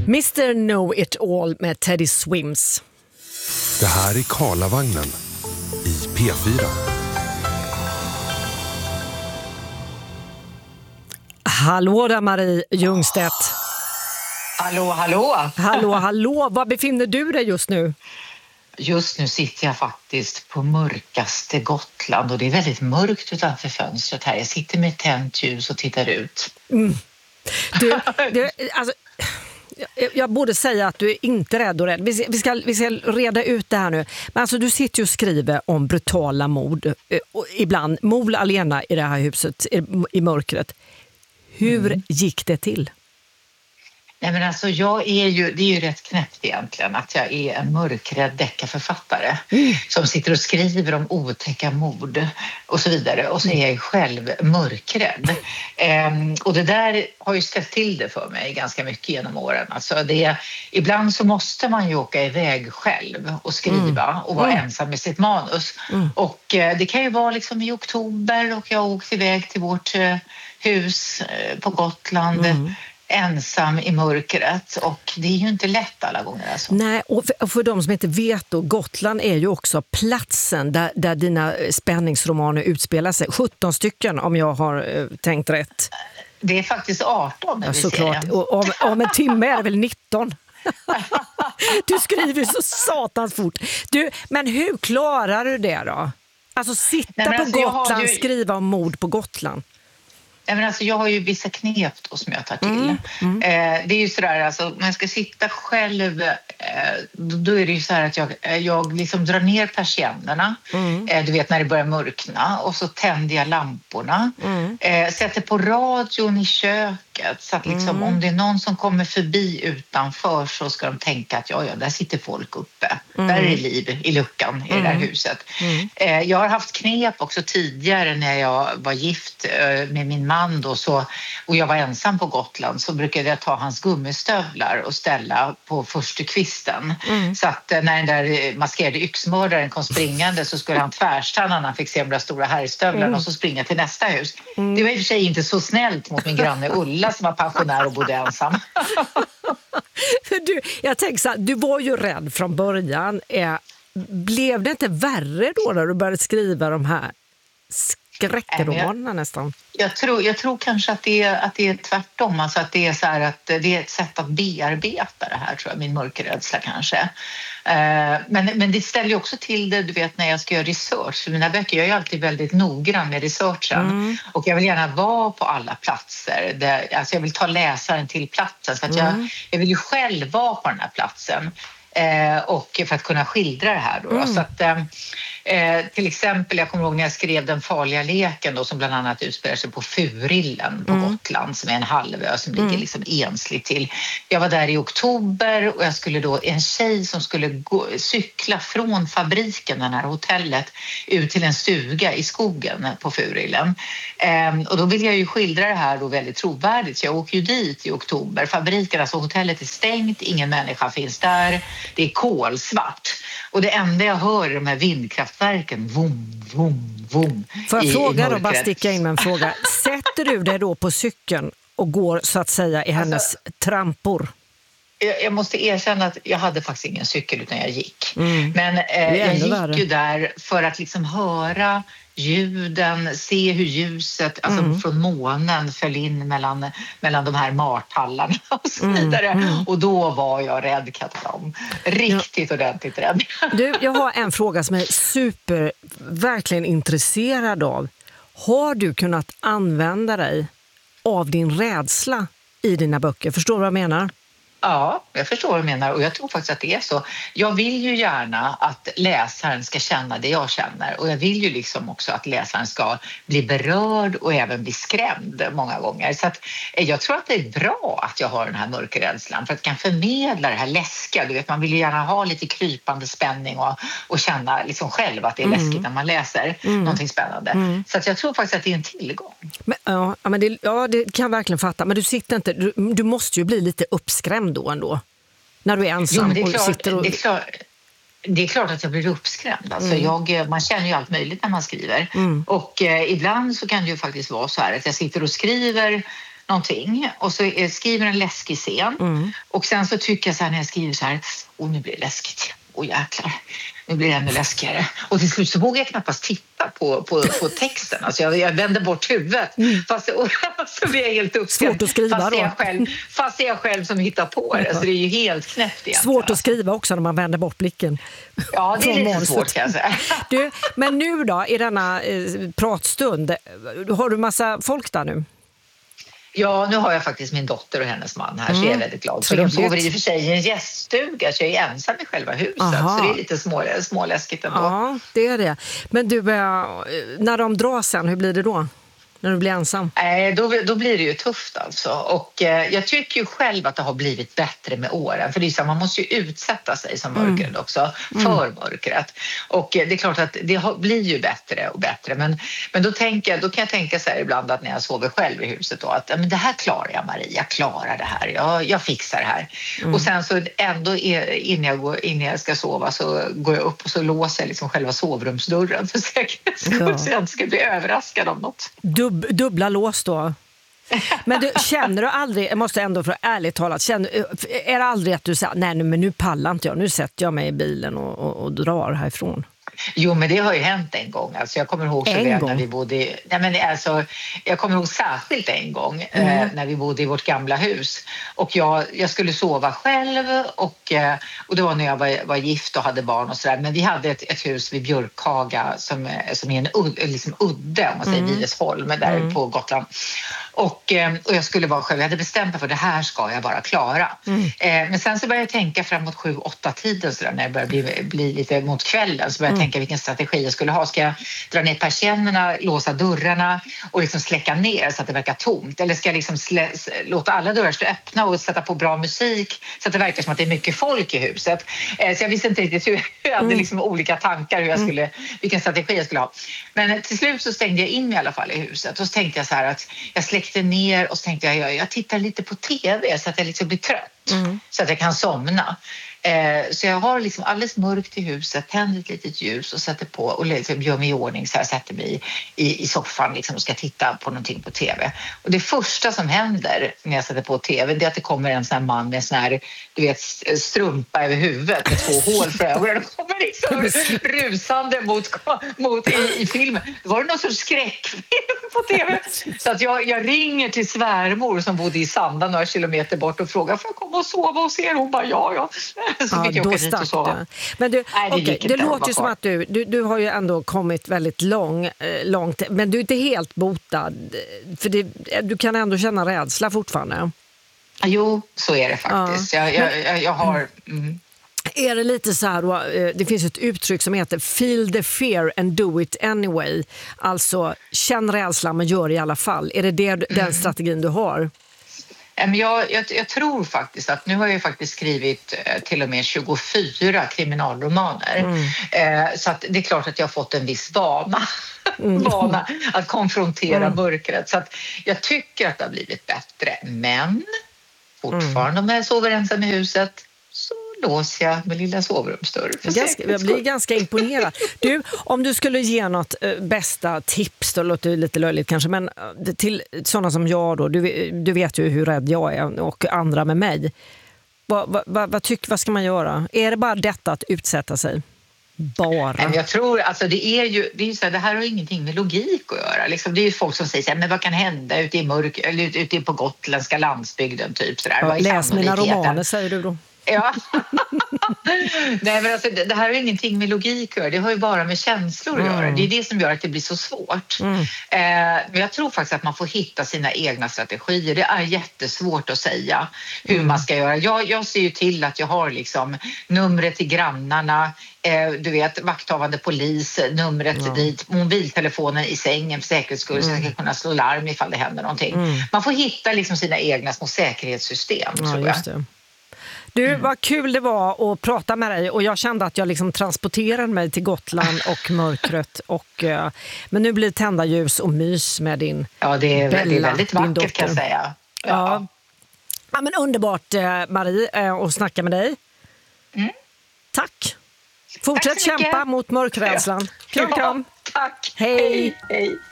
Mr. Know It All med Teddy Swims. Det här är Karlavagnen i P4. Hallå där Marie Ljungstedt. Hallå. Var befinner du dig just nu? Just nu sitter jag faktiskt på mörkaste Gotland och det är väldigt mörkt utanför fönstret här. Jag sitter med tänt ljus och tittar ut. Alltså, jag borde säga att du är inte rädd och rädd. Vi ska reda ut det här nu. Men alltså, du sitter ju och skriver om brutala mord. Och ibland mord alena i det här huset i mörkret. Hur gick det till? Nej, men alltså, det är ju rätt knäppt egentligen att jag är en mörkrädd deckarförfattare som sitter och skriver om otäcka mord och så vidare, och så är jag ju själv mörkrädd. Och det där har ju ställt till det för mig ganska mycket genom åren. Alltså ibland så måste man ju åka iväg själv och skriva och vara ensam med sitt manus. Och det kan ju vara liksom i oktober, och jag har åkt iväg till vårt hus på Gotland ensam i mörkret, och det är ju inte lätt alla gånger. Alltså. Nej, och för de som inte vet då, Gotland är ju också platsen där dina spänningsromaner utspelar sig. 17 stycken om jag har tänkt rätt. Det är faktiskt 18. Ja, såklart. Och om en timme är det väl 19. Du skriver så satans fort. Men hur klarar du det då? Alltså sitta på Gotland, skriva om mord på Gotland. Men alltså, jag har ju vissa knep då som jag tar till. Det är ju sådär, alltså, när jag ska sitta själv, då är det ju så här att jag liksom drar ner persiennerna. Du vet när det börjar mörkna, och så tänder jag lamporna. Sätter på radion i köket så att liksom, om det är någon som kommer förbi utanför så ska de tänka att ja, där sitter folk uppe. Där är det liv i luckan i det där huset. Jag har haft knep också tidigare när jag var gift med min man då, och jag var ensam på Gotland, så brukade jag ta hans gummistövlar och ställa på första kvisten. Så att när den där maskerade yxmördaren kom springande så skulle han tvärstanna när han fick se de där stora herrstövlarna och så springa till nästa hus. Det var i och för sig inte så snällt mot min granne Ulla som var pensionär och bodde ensam. Jag tänker så här, du var ju rädd från början. Blev det inte värre då när du började skriva de här skräckromanerna nästan? Jag tror kanske att det är tvärtom. Alltså att det är så här att det är ett sätt att bearbeta det här, tror jag, min mörkerrädsla kanske. Men det ställer ju också till det, du vet, när jag ska göra research. För mina böcker, jag är alltid väldigt noggrann med researchen. Och jag vill gärna vara på alla platser. Alltså jag vill ta läsaren till platsen. Så att jag vill ju själv vara på den här platsen. Och för att kunna skildra det här då. Så att, till exempel, jag kommer ihåg när jag skrev Den farliga leken då, som bland annat utspelar sig på Furillen på Gotland, som är en halvö som ligger liksom ensligt till. Jag var där i oktober och jag skulle då, en tjej som skulle cykla från fabriken, den här hotellet, ut till en stuga i skogen på Furillen. Och då vill jag ju skildra det här då väldigt trovärdigt, så jag åker ju dit i oktober. Fabriken, alltså hotellet är stängt, ingen människa finns där, det är kolsvart. Och det enda jag hör är de här vindkraftverken, vom, vom, vom. Får jag fråga då, bara sticka in med en fråga. Sätter du dig då på cykeln och går så att säga i hennes trampor? Jag måste erkänna att jag hade faktiskt ingen cykel utan jag gick. Men jag gick ju där för att liksom höra ljuden, se hur ljuset alltså från månen föll in mellan de här martallarna och så vidare. Och då var jag rädd, Katalom. Riktigt ordentligt rädd. Du, jag har en fråga som är verkligen intresserad av. Har du kunnat använda dig av din rädsla i dina böcker? Förstår du vad jag menar? Ja, jag förstår vad du menar, och jag tror faktiskt att det är så. Jag vill ju gärna att läsaren ska känna det jag känner, och jag vill ju liksom också att läsaren ska bli berörd och även bli skrämd många gånger. Så att jag tror att det är bra att jag har den här mörkerrädslan, för att kan förmedla det här läskiga. Du vet, man vill ju gärna ha lite krypande spänning och känna liksom själv att det är läskigt när man läser någonting spännande. Så att jag tror faktiskt att det är en tillgång. Men det kan jag verkligen fatta. Men du sitter inte, du måste ju bli lite uppskrämd då ändå, när du är ensam. Jo, det är klart att jag blir uppskrämd. Alltså man känner ju allt möjligt när man skriver. Och ibland så kan det ju faktiskt vara så här att jag sitter och skriver någonting och så skriver en läskig scen och sen så tycker jag så här när jag skriver så här, nu blir det läskigt. Jäklar, nu blir det ännu läskigare. Och till slut så vågar jag knappast titta på texten. Alltså jag vänder bort huvudet. Fast så blir jag helt uppskrämd. Svårt att skriva fast är jag själv som hittar på det. Så det är ju helt knäppt egentligen. Svårt att skriva också när man vänder bort blicken. Ja, det är lite svårt kan jag säga. Du, men nu då, i denna pratstund, har du massa folk där nu? Ja, nu har jag faktiskt min dotter och hennes man här så jag är väldigt glad. Så de sover i och för sig i en gäststuga så jag är ensam i själva huset. Aha. Så det är lite småläskigt ändå. Ja, det är det. Men du, när de drar sen, hur blir det då? När du blir ensam? Då blir det ju tufft alltså. Och jag tycker ju själv att det har blivit bättre med åren. För det är så, man måste ju utsätta sig som mörkret också för mörkret. Och det är klart att det blir ju bättre och bättre. Men då kan jag tänka så här ibland att när jag sover själv i huset då att men det här klarar jag, Marie. Jag klarar det här. Jag fixar det här. Och sen så ändå innan jag ska sova så går jag upp och så låser jag liksom själva sovrumsdörren för säkerhets skull så jag inte ska bli överraskad av något. Dubbla lås då. Men du, känner du aldrig, jag måste ändå för ärligt talat, är det aldrig att du säger nej men nu pallar inte jag, nu sätter jag mig i bilen och drar härifrån? Jo, men det har ju hänt en gång. Alltså, jag kommer ihåg så när vi bodde jag kommer ihåg särskilt en gång när vi bodde i vårt gamla hus. Och jag skulle sova själv och det var när jag var gift och hade barn och sådär. Men vi hade ett hus vid Björkhaga som är en udde, om man säger Vilesholm, där på Gotland. Och jag skulle vara själv. Jag hade bestämt mig för det här ska jag bara klara. Men sen så började jag tänka framåt 7-8 tiden så där, när det började bli lite mot kvällen så började jag tänka vilken strategi jag skulle ha. Ska jag dra ner persiennerna, låsa dörrarna och liksom släcka ner så att det verkar tomt? Eller ska jag liksom låta alla dörrar stå öppna och sätta på bra musik så att det verkar som att det är mycket folk i huset? Så jag visste inte riktigt hur jag hade liksom olika tankar vilken strategi jag skulle ha. Men till slut så stängde jag in mig i alla fall i huset och så tänkte jag så här att jag släckte ner och så tänkte jag tittar lite på tv så att jag liksom blir trött så att jag kan somna. Så jag har liksom alldeles mörkt i huset, tänder ett litet ljus och sätter på och liksom gör mig i ordning så jag sätter mig i soffan liksom och ska titta på någonting på tv. Och det första som händer när jag sätter på tv det är att det kommer en sån här man med sån här, du vet, strumpa över huvudet med 2 hål för ögonen och kommer liksom rusande mot i filmen. Det var någon sorts skräckfilm på tv. Så att jag ringer till svärmor som bodde i Sanda några kilometer bort och frågar får jag komma och sova och se? Hon bara ja. Så fick jag åka dit och sova. Men du, det låter ju som att du har ju ändå kommit väldigt långt, men du är inte helt botad. För du kan ändå känna rädsla fortfarande. Jo, så är det faktiskt. Ja. Jag har... Är det lite så här då, det finns ett uttryck som heter feel the fear and do it anyway. Alltså, känn rädslan men gör det i alla fall. Är det den strategin du har? Jag tror faktiskt att nu har jag faktiskt skrivit till och med 24 kriminalromaner. Så att det är klart att jag har fått en viss vana att konfrontera mörkret. Så att jag tycker att det har blivit bättre. Men fortfarande om jag sover ensam i huset så låser jag med lilla sovrumsdörr. Jag blir ganska imponerad. Du, om du skulle ge något bästa tips, då låter det lite löjligt kanske, men till sådana som jag då, du vet ju hur rädd jag är och andra med mig. Vad ska man göra? Är det bara detta att utsätta sig? Bara. Jag tror, alltså det är så här, det här har ingenting med logik att göra. Liksom, det är ju folk som säger så här, men vad kan hända ute i eller ute på gotländska landsbygden typ så där. Läs mina romaner säger du då. Ja. Nej, men alltså, det här har ingenting med logik att göra. Det har ju bara med känslor att göra. Det är det som gör att det blir så svårt. Men jag tror faktiskt att man får hitta sina egna strategier. Det är jättesvårt att säga hur man ska göra. Jag ser ju till att jag har liksom numret till grannarna, du vet, vakthavande polis, numret dit, mobiltelefonen i sängen för säkerhets skull så jag ska kunna slå larm ifall det händer någonting. Man får hitta liksom sina egna små säkerhetssystem, tror jag. Du, vad kul det var att prata med dig och jag kände att jag liksom transporterade mig till Gotland och mörkret men nu blir det tända ljus och mys med din Ja, det är Bella, väldigt vackert kan jag säga. Ja, men underbart Marie att snacka med dig. Tack. Fortsätt kämpa mot mörkrädslan. Kram. Tack. Hej. Hej.